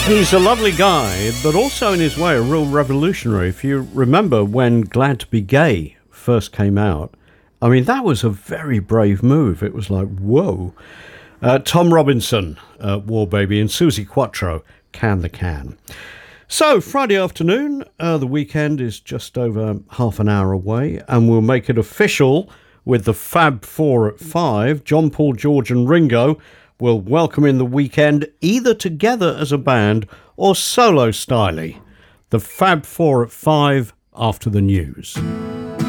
He's a lovely guy, but also in his way a real revolutionary. If you remember when Glad to Be Gay first came out, I mean, that was a very brave move. It was like, whoa. Tom Robinson, War Baby, and Suzi Quatro, Can the Can. So, Friday afternoon, the weekend is just over half an hour away, and we'll make it official with the Fab Four at 5. John, Paul, George and Ringo will welcome in the weekend either together as a band or solo styley. The Fab Four at 5 after the news.